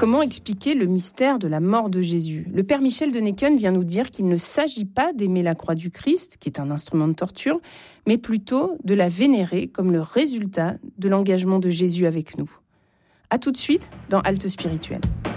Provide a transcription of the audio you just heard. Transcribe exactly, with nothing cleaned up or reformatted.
Comment expliquer le mystère de la mort de Jésus ? Le père Michel de Necken vient nous dire qu'il ne s'agit pas d'aimer la croix du Christ, qui est un instrument de torture, mais plutôt de la vénérer comme le résultat de l'engagement de Jésus avec nous. À tout de suite dans Halte Spirituelle.